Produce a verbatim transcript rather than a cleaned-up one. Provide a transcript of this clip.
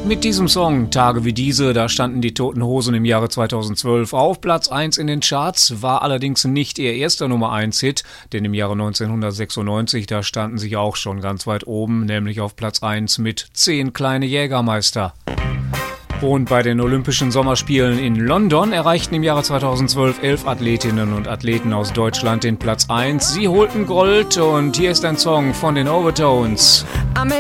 mit diesem Song Tage wie diese, da standen die Toten Hosen im Jahre zweitausendzwölf auf Platz eins in den Charts, war allerdings nicht ihr erster Nummer eins Hit, denn im Jahre neunzehnhundertsechsundneunzig, da standen sie auch schon ganz weit oben, nämlich auf Platz eins mit Zehn kleine Jägermeister. Und bei den Olympischen Sommerspielen in London erreichten im Jahre zweitausendzwölf elf Athletinnen und Athleten aus Deutschland den Platz eins. Sie holten Gold und hier ist ein Song von den Overtones.